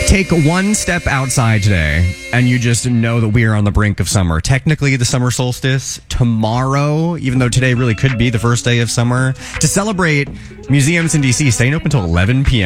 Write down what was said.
Take one step outside today, and you just know that we are on the brink of summer. Technically, the summer solstice tomorrow, even though today really could be the first day of summer. To celebrate, museums in D.C. staying open until 11 p.m.